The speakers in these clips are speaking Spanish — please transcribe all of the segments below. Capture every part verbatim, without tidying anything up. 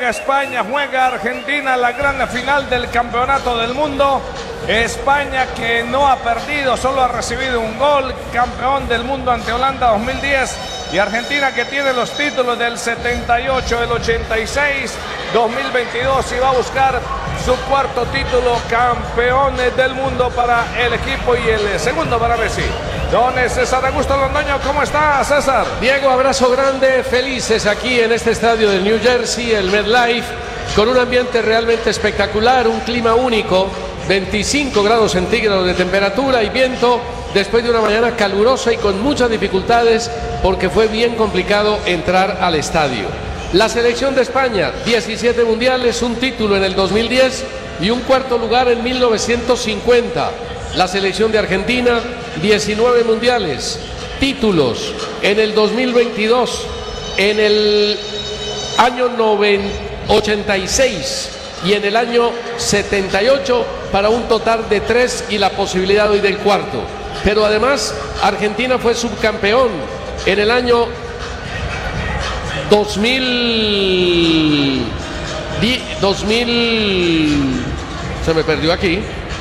juega España, juega Argentina, la gran final del Campeonato del Mundo. España, que no ha perdido, solo ha recibido un gol, campeón del mundo ante Holanda dos mil diez. Y Argentina, que tiene los títulos del setenta y ocho, el ochenta y seis, dos mil veintidós, y va a buscar su cuarto título, campeones del mundo para el equipo y el segundo para Messi. Don César Augusto Londoño, ¿cómo está, César? Diego, abrazo grande, felices aquí en este estadio de New Jersey, el MetLife, con un ambiente realmente espectacular, un clima único, veinticinco grados centígrados de temperatura y viento, después de una mañana calurosa y con muchas dificultades porque fue bien complicado entrar al estadio. La selección de España, diecisiete mundiales, un título en el dos mil diez y un cuarto lugar en mil novecientos cincuenta. La selección de Argentina, diecinueve mundiales, títulos en el dos mil veintidós, en el año ochenta y seis y en el año setenta y ocho, para un total de tres y la posibilidad hoy del cuarto. Pero además Argentina fue subcampeón en el año dos mil, dos mil, se me perdió aquí,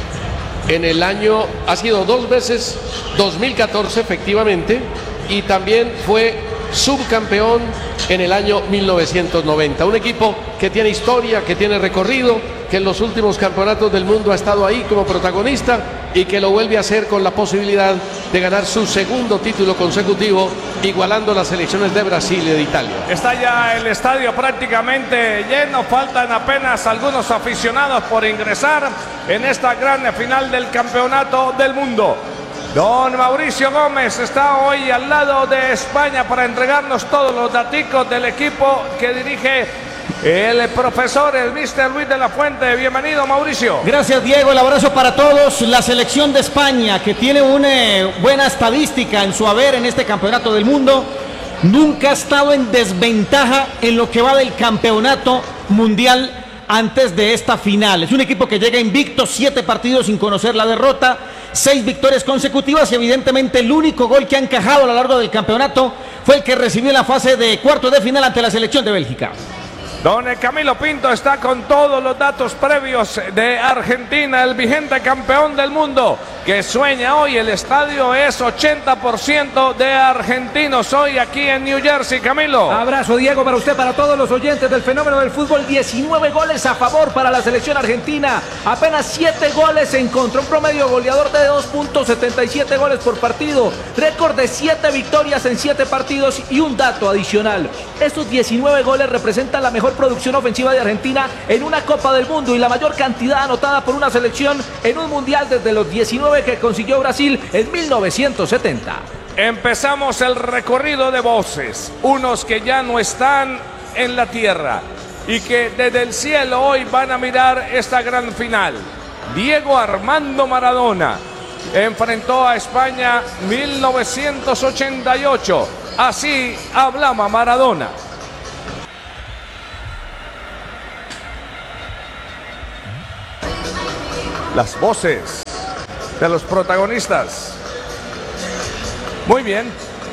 en el año, ha sido dos veces, dos mil catorce efectivamente, y también fue subcampeón en el año mil novecientos noventa. Un equipo que tiene historia, que tiene recorrido, que en los últimos campeonatos del mundo ha estado ahí como protagonista y que lo vuelve a hacer con la posibilidad de ganar su segundo título consecutivo, igualando las selecciones de Brasil y de Italia. Está ya el estadio prácticamente lleno, faltan apenas algunos aficionados por ingresar en esta gran final del Campeonato del Mundo. Don Mauricio Gómez está hoy al lado de España para entregarnos todos los daticos del equipo que dirige el profesor, el mister Luis de la Fuente. Bienvenido, Mauricio. Gracias, Diego. El abrazo para todos. La selección de España, que tiene una eh, buena estadística en su haber en este Campeonato del Mundo, nunca ha estado en desventaja en lo que va del Campeonato Mundial antes de esta final. Es un equipo que llega invicto, siete partidos sin conocer la derrota, seis victorias consecutivas, y evidentemente el único gol que ha encajado a lo largo del campeonato fue el que recibió en la fase de cuartos de final ante la selección de Bélgica. Don Camilo Pinto está con todos los datos previos de Argentina, el vigente campeón del mundo, que sueña hoy. El estadio es ochenta por ciento de argentinos hoy aquí en New Jersey. Camilo. Abrazo, Diego, para usted, para todos los oyentes del fenómeno del fútbol. diecinueve goles a favor para la selección argentina, apenas siete goles en contra, un promedio goleador de dos punto setenta y siete goles por partido, récord de siete victorias en siete partidos. Y un dato adicional: estos diecinueve goles representan la mejor producción ofensiva de Argentina en una Copa del Mundo y la mayor cantidad anotada por una selección en un mundial desde los diecinueve que consiguió Brasil en mil novecientos setenta. Empezamos el recorrido de voces, unos que ya no están en la tierra y que desde el cielo hoy van a mirar esta gran final. Diego Armando Maradona enfrentó a España mil novecientos ochenta y ocho. Así hablaba Maradona. Las voces de los protagonistas. Muy bien.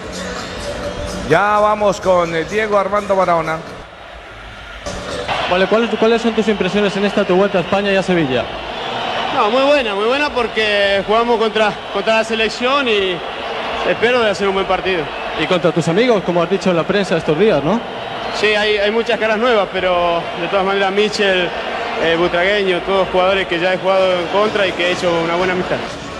Ya vamos con Diego Armando Maradona. Vale, ¿cuáles, ¿cuáles son tus impresiones en esta tu vuelta a España y a Sevilla? No, muy buena, muy buena porque jugamos contra, contra la selección y espero de hacer un buen partido. Y contra tus amigos, como has dicho en la prensa estos días, ¿no? Sí, hay, hay muchas caras nuevas, pero de todas maneras Michel, eh, Butragueño, todos jugadores que ya he jugado en contra y que he hecho una buena amistad.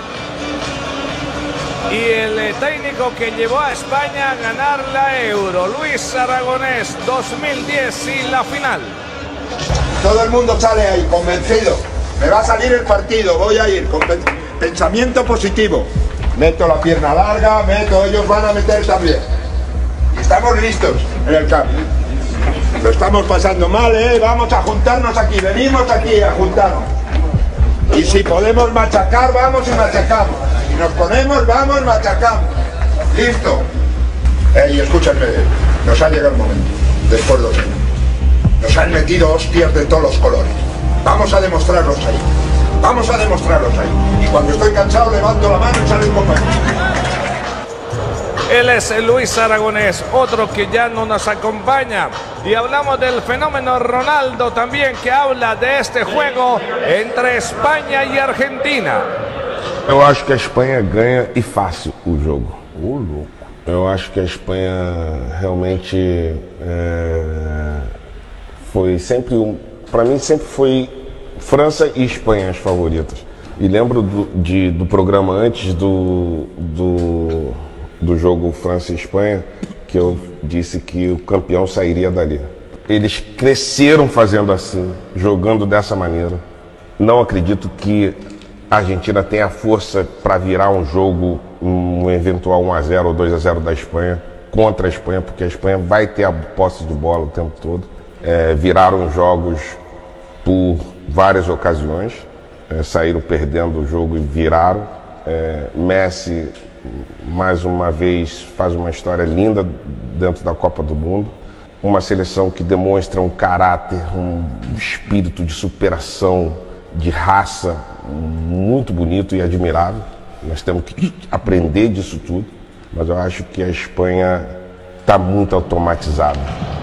Y el eh, técnico que llevó a España a ganar la Euro, Luis Aragonés, dos mil diez y la final. Todo el mundo sale ahí convencido. Me va a salir el partido, voy a ir con pensamiento positivo. Meto la pierna larga, meto, ellos van a meter también. Y estamos listos en el campo. Lo estamos pasando mal, ¿eh? Vamos a juntarnos aquí, venimos aquí a juntarnos. Y si podemos machacar, vamos y machacamos. Si nos ponemos, vamos, machacamos. Listo. Eh, y escúchame, nos ha llegado el momento. Después de los años. Nos han metido hostias de todos los colores. Vamos a demostrarlos ahí. Vamos a demostrarlos ahí. Y cuando estoy cansado, levanto la mano y sale el compañero. Él es Luis Aragonés, otro que ya no nos acompaña. y hablamos del fenómeno Ronaldo también, que habla de este juego entre España y Argentina. Eu acho que a Espanha ganha e fácil o jogo. Ô, louco. Eu acho que a Espanha realmente é, foi sempre um, para mim sempre foi França e Espanha as favoritas. E lembro do, de, do programa antes do, do, do jogo França e Espanha, que eu disse que o campeão sairia dali. Eles cresceram fazendo assim, jogando dessa maneira. Não acredito que a Argentina tenha força para virar um jogo, um eventual um a zero ou dois a zero da Espanha contra a Espanha, porque a Espanha vai ter a posse de bola o tempo todo. É, viraram jogos por várias ocasiões. É, saíram perdendo o jogo e viraram. É, Messi, mais uma vez, faz uma história linda dentro da Copa do Mundo. Uma seleção que demonstra um caráter, um espírito de superação, de raça, muito bonito e admirável. Nós temos que aprender disso tudo, mas eu acho que a Espanha está muito automatizada.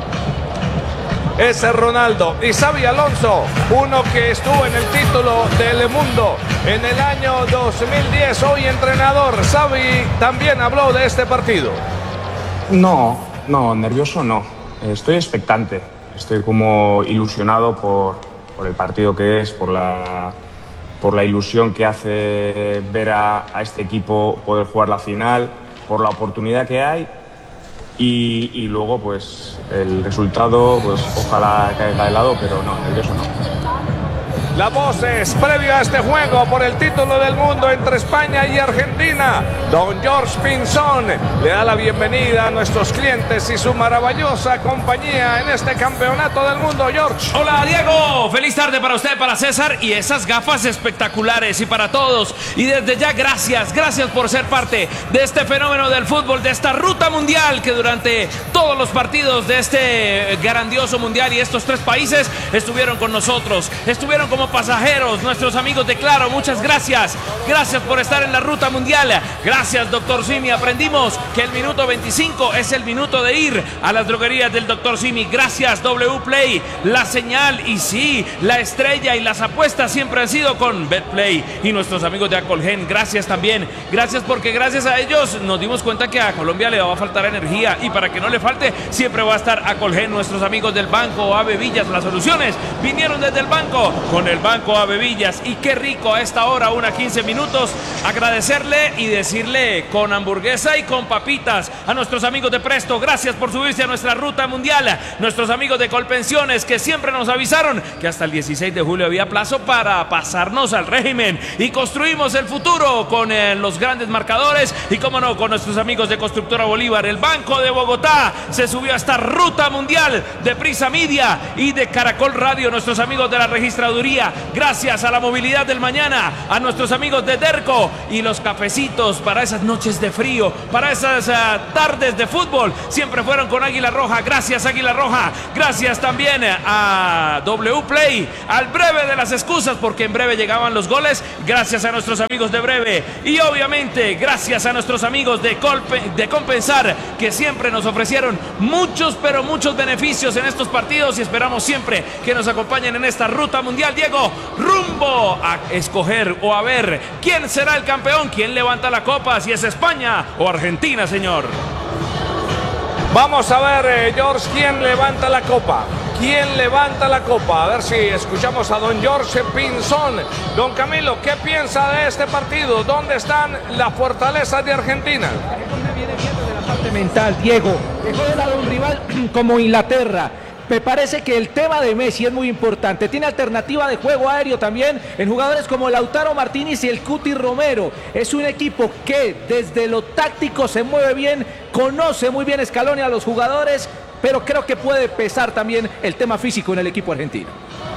Ese es Ronaldo. Y Xabi Alonso, uno que estuvo en el título del mundo en el año dos mil diez, hoy entrenador. Xabi también habló de este partido. No, no, nervioso no. Estoy expectante. Estoy como ilusionado por, por el partido que es, por la, por la ilusión que hace ver a, a este equipo poder jugar la final, por la oportunidad que hay. Y, y luego, pues, el resultado, pues, ojalá caiga de lado, pero no, nervioso no. Las voces previo a este juego por el título del mundo entre España y Argentina. Don George Pinzón le da la bienvenida a nuestros clientes y su maravillosa compañía en este campeonato del mundo. George. Hola Diego, feliz tarde para usted, para César y esas gafas espectaculares y para todos. Y desde ya gracias, gracias por ser parte de este fenómeno del fútbol, de esta ruta mundial que durante todos los partidos de este grandioso mundial y estos tres países estuvieron con nosotros, estuvieron como pasajeros, nuestros amigos de Claro, muchas gracias. Gracias por estar en la ruta mundial. Gracias, doctor Simi. Aprendimos que el minuto veinticinco es el minuto de ir a las droguerías del doctor Simi. Gracias, W Play, la señal y sí, la estrella y las apuestas siempre han sido con BetPlay y nuestros amigos de Acolgen. Gracias también. Gracias porque gracias a ellos nos dimos cuenta que a Colombia le va a faltar energía y para que no le falte siempre va a estar Acolgen. Nuestros amigos del Banco A B Villas, las soluciones vinieron desde el banco con el Banco A B Villas y qué rico a esta hora, una quince minutos, agradecerle y decirle con hamburguesa y con papitas a nuestros amigos de Presto, gracias por subirse a nuestra ruta mundial, nuestros amigos de Colpensiones que siempre nos avisaron que hasta el dieciséis de julio había plazo para pasarnos al régimen y construimos el futuro con eh, los grandes marcadores y como no, con nuestros amigos de Constructora Bolívar. El Banco de Bogotá se subió a esta ruta mundial de Prisa Media y de Caracol Radio, nuestros amigos de la registraduría. Gracias a la movilidad del mañana, a nuestros amigos de Derco y los cafecitos para esas noches de frío, para esas uh, tardes de fútbol, siempre fueron con Águila Roja. Gracias Águila Roja, gracias también a W Play, al Breve de las excusas, porque en breve llegaban los goles, gracias a nuestros amigos de Breve y obviamente gracias a nuestros amigos de, Colpe, de Compensar, que siempre nos ofrecieron muchos pero muchos beneficios en estos partidos y esperamos siempre que nos acompañen en esta ruta mundial. Diego, rumbo a escoger o a ver quién será el campeón, quién levanta la copa, si es España o Argentina, señor. Vamos a ver, eh, George, quién levanta la copa. ¿Quién levanta la copa? A ver si escuchamos a don George Pinzón. Don Camilo, ¿qué piensa de este partido? ¿Dónde están las fortalezas de Argentina? Viene viendo de la parte mental, Diego. Dejó de lado un rival como Inglaterra. Me parece que el tema de Messi es muy importante. Tiene alternativa de juego aéreo también en jugadores como Lautaro Martínez y el Cuti Romero. Es un equipo que desde lo táctico se mueve bien, conoce muy bien Scaloni a los jugadores, pero creo que puede pesar también el tema físico en el equipo argentino.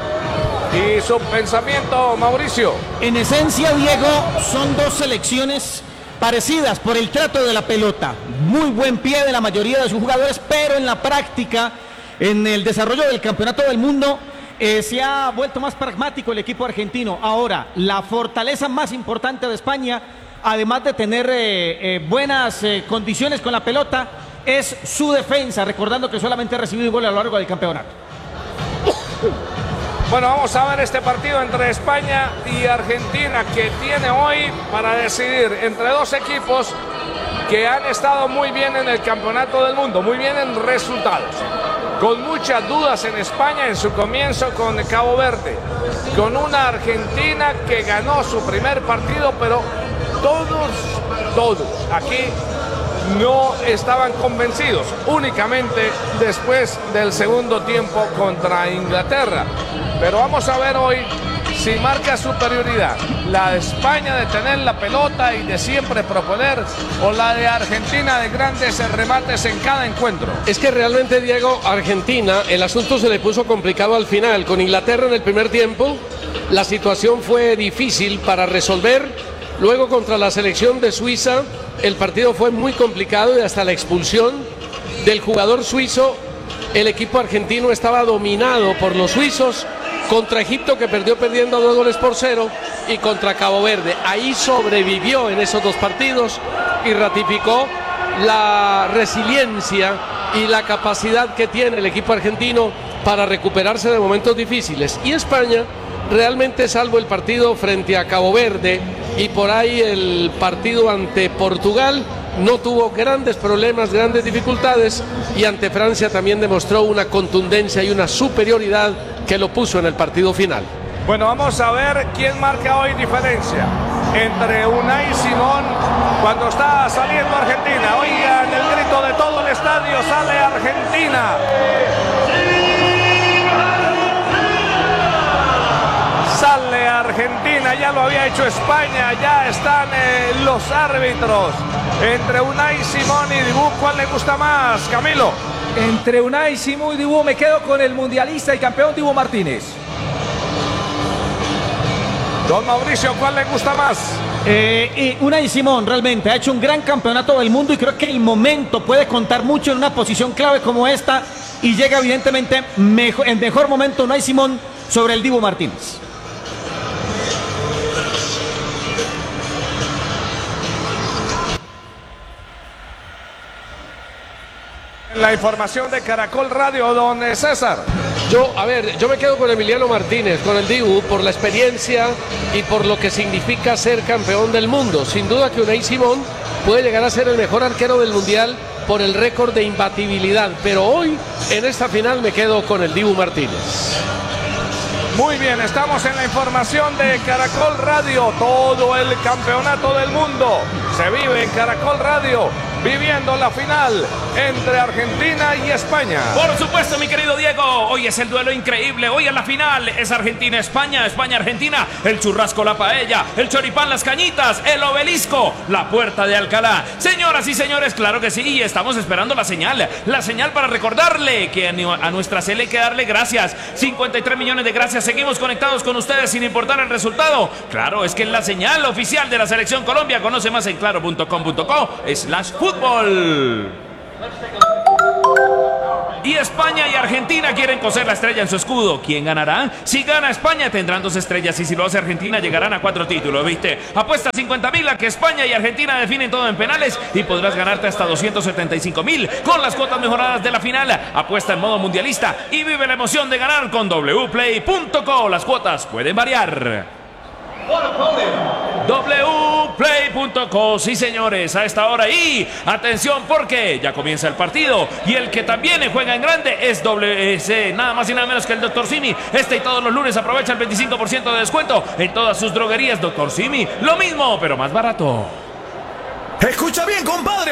¿Y su pensamiento, Mauricio? En esencia, Diego, son dos selecciones parecidas por el trato de la pelota. Muy buen pie de la mayoría de sus jugadores, pero en la práctica, en el desarrollo del campeonato del mundo, eh, se ha vuelto más pragmático el equipo argentino. Ahora, la fortaleza más importante de España, además de tener eh, eh, buenas eh, condiciones con la pelota, es su defensa, recordando que solamente ha recibido un gol a lo largo del campeonato. Bueno, vamos a ver este partido entre España y Argentina que tiene hoy para decidir entre dos equipos que han estado muy bien en el campeonato del mundo, muy bien en resultados, con muchas dudas en España en su comienzo con Cabo Verde, con una Argentina que ganó su primer partido, pero todos, todos aquí no estaban convencidos, únicamente después del segundo tiempo contra Inglaterra. Pero vamos a ver hoy si marca superioridad la de España de tener la pelota y de siempre proponer, o la de Argentina de grandes remates en cada encuentro. Es que realmente, Diego, Argentina, el asunto se le puso complicado al final. Con Inglaterra en el primer tiempo, la situación fue difícil para resolver. Luego contra la selección de Suiza, el partido fue muy complicado y hasta la expulsión del jugador suizo, el equipo argentino estaba dominado por los suizos. Contra Egipto, que perdió perdiendo dos goles por cero, y contra Cabo Verde. Ahí sobrevivió en esos dos partidos y ratificó la resiliencia y la capacidad que tiene el equipo argentino para recuperarse de momentos difíciles. Y España, realmente, salvo el partido frente a Cabo Verde y por ahí el partido ante Portugal, no tuvo grandes problemas, grandes dificultades, y ante Francia también demostró una contundencia y una superioridad que lo puso en el partido final. Bueno, vamos a ver quién marca hoy diferencia entre Unai Simón cuando está saliendo Argentina. Oigan el grito de todo el estadio, sale Argentina. Sale Argentina, ya lo había hecho España, ya están eh, los árbitros. Entre Unai Simón y Dibú, ¿cuál le gusta más, Camilo? Entre Unai Simón y Dibú me quedo con el mundialista y campeón Dibu Martínez. Don Mauricio, ¿cuál le gusta más? Eh, y Unai Simón realmente ha hecho un gran campeonato del mundo y creo que el momento puede contar mucho en una posición clave como esta, y llega evidentemente mejor, en mejor momento Unai Simón sobre el Dibu Martínez. La información de Caracol Radio, don César. Yo, a ver, yo me quedo con Emiliano Martínez, con el Dibu, por la experiencia y por lo que significa ser campeón del mundo. Sin duda que Unai Simón puede llegar a ser el mejor arquero del mundial por el récord de imbatibilidad, pero hoy en esta final me quedo con el Dibu Martínez. Muy bien, estamos en la información de Caracol Radio. Todo el campeonato del mundo se vive en Caracol Radio, viviendo la final entre Argentina y España. Por supuesto, mi querido Diego, hoy es el duelo increíble, hoy es la final, es Argentina-España, España-Argentina, el churrasco, la paella, el choripán, las cañitas, el obelisco, la puerta de Alcalá. Señoras y señores, claro que sí, estamos esperando la señal, la señal para recordarle que a nuestra C L hay que darle gracias, cincuenta y tres millones de gracias, seguimos conectados con ustedes sin importar el resultado. Claro, es que en la señal oficial de la Selección Colombia, conoce más en claro punto com punto co slash fútbol. Y España y Argentina quieren coser la estrella en su escudo. ¿Quién ganará? Si gana España tendrán dos estrellas, y si lo hace Argentina llegarán a cuatro títulos, ¿viste? Apuesta cincuenta mil a que España y Argentina definen todo en penales y podrás ganarte hasta doscientos setenta y cinco mil con las cuotas mejoradas de la final. Apuesta en modo mundialista y vive la emoción de ganar con w play punto co. Las cuotas pueden variar. w play punto co, sí señores, a esta hora, y atención porque ya comienza el partido, y el que también juega en grande es W S, nada más y nada menos que el doctor Simi. Este y todos los lunes aprovecha el veinticinco por ciento de descuento en todas sus droguerías. doctor Simi, lo mismo pero más barato. Escucha bien, compadre.